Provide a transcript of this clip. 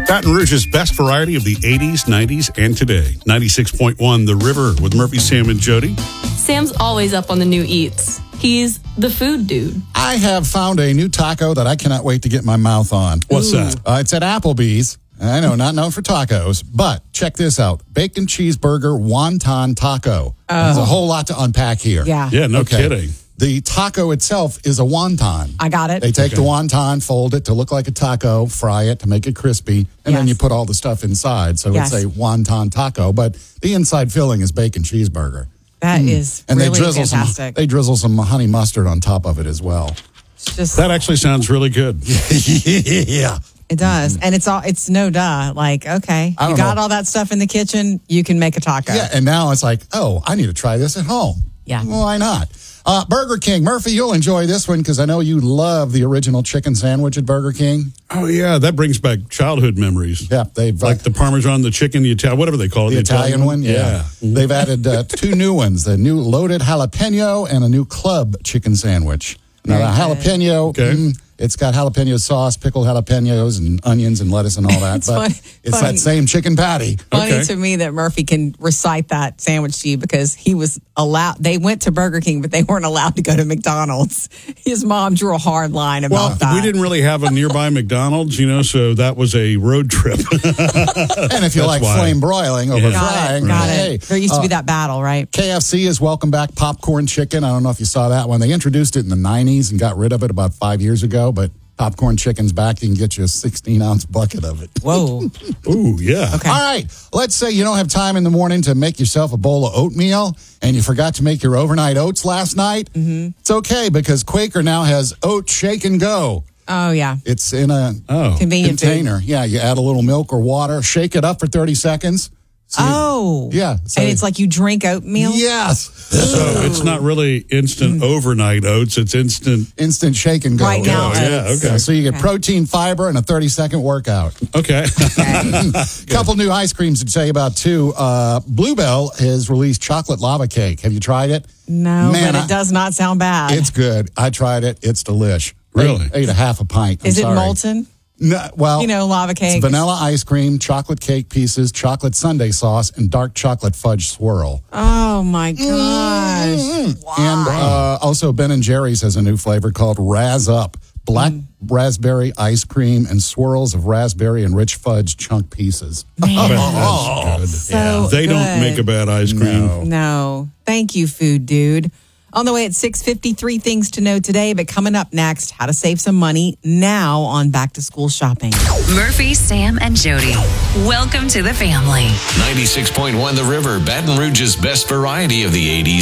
Baton Rouge's best variety of the 80s, 90s, and today. 96.1 The River with Murphy, Sam, and Jody. Sam's always up on the new eats. He's the food dude. I have found a new taco that I cannot wait to get my mouth on. What's that? It's at Applebee's. I know, not known for tacos, but check this out. Bacon cheeseburger wonton taco. There's a whole lot to unpack here. Yeah. Yeah, no kidding. The taco itself is a wonton. I got it. They take the wonton, fold it to look like a taco, fry it to make it crispy, and then you put all the stuff inside. So it's a wonton taco, but the inside filling is bacon cheeseburger. That is And really they drizzle fantastic. they drizzle some honey mustard on top of it as well. It's just, That actually sounds really good. Yeah. it does. And it's no duh. Like, okay, I you don't got know. all that stuff in the kitchen, you can make a taco. Yeah, and now it's like, oh, I need to try this at home. Yeah. Well, why not? Burger King. Murphy, you'll enjoy this one because I know you love the original chicken sandwich at Burger King. Oh, yeah, that brings back childhood memories. Yeah, they've Like the Parmesan, the chicken, the Italian, whatever they call it. the Italian one. Yeah. They've added two new ones, the new loaded jalapeno and a new club chicken sandwich. Now, the jalapeno, it's got jalapeno sauce, pickled jalapenos, and onions and lettuce and all that. It's but funny. it's that same chicken patty. Funny to me that Murphy can recite that sandwich to you because he was allowed. They went to Burger King, but they weren't allowed to go to McDonald's. His mom drew a hard line about that. We didn't really have a nearby McDonald's, so that was a road trip. And if you like why. flame broiling over frying, Got hey, it. There used to be that battle, right? KFC has welcomed back popcorn chicken. I don't know if you saw that one. They introduced it in the 90s and got rid of it about 5 years ago, but popcorn chicken's back. You can get you a 16-ounce bucket of it. Whoa. Ooh, yeah. Okay. All right. Let's say you don't have time in the morning to make yourself a bowl of oatmeal and you forgot to make your overnight oats last night. Mm-hmm. It's okay because Quaker now has Oat Shake and Go. Oh, yeah. It's in a Convenient container. food. Yeah, you add a little milk or water, shake it up for 30 seconds. Yeah. So, and it's like you drink oatmeal? Yes. So it's not really instant overnight oats. It's Instant shake and go. Right now. Yeah, oats. okay. So you get protein, fiber, and a 30-second workout. Okay. Couple new ice creams to tell you about, too. Bluebell has released chocolate lava cake. Have you tried it? No, Man, but it does not sound bad. It's good. I tried it. It's delish. Really? Ate a half a pint. Is it sorry. molten? No, well, Lava cake. It's vanilla ice cream, chocolate cake pieces, chocolate sundae sauce, and dark chocolate fudge swirl. Oh, my gosh. Wow. And also Ben & Jerry's has a new flavor called Razz Up. Black raspberry ice cream and swirls of raspberry and rich fudge chunk pieces. That's good. So They don't good. make a bad ice cream. No. Thank you, food dude. On the way at 6:53, things to know today. But coming up next, how to save some money now on back-to-school shopping. Murphy, Sam, and Jody. Welcome to the family. 96.1 The River, Baton Rouge's best variety of the 80s.